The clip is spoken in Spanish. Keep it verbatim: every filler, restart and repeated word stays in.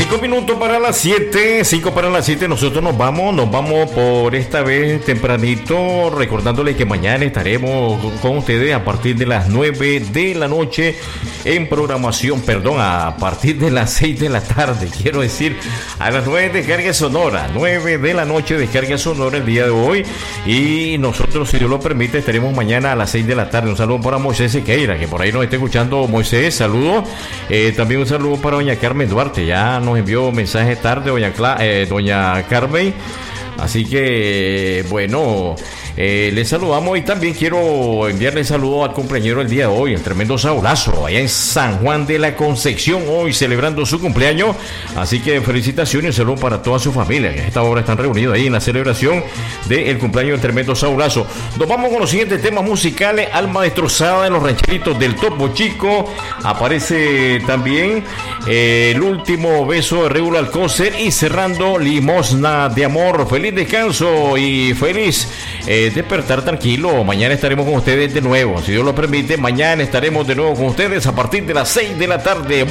Cinco minutos para las siete, cinco para las siete, nosotros nos vamos, nos vamos por esta vez tempranito, recordándoles que mañana estaremos con ustedes a partir de las nueve de la noche en programación, perdón, a partir de las seis de la tarde, quiero decir, a las nueve descarga sonora, nueve de la noche descarga sonora el día de hoy, y nosotros, si Dios lo permite, estaremos mañana a las seis de la tarde. Un saludo para Moisés Sequeira, que por ahí nos está escuchando. Moisés, saludos. Eh, también un saludo para doña Carmen Duarte, ya nos envió mensaje tarde doña, Cla eh, doña Carmen, así que bueno, eh, les saludamos. Y también quiero enviarle saludo al cumpleañero el día de hoy, el tremendo Saulazo, allá en San Juan de la Concepción, hoy celebrando su cumpleaños, así que felicitaciones y un saludo para toda su familia, que a esta hora están reunidos ahí en la celebración del cumpleaños del tremendo Saulazo. Nos vamos con los siguientes temas musicales. Alma destrozada en los rancheritos del Topo Chico, aparece también eh, el último beso de Regular Alcócer, y cerrando Limosna de Amor. Feliz descanso y feliz eh, despertar tranquilo. Mañana estaremos con ustedes de nuevo, si Dios lo permite. Mañana estaremos de nuevo con ustedes a partir de las seis de la tarde.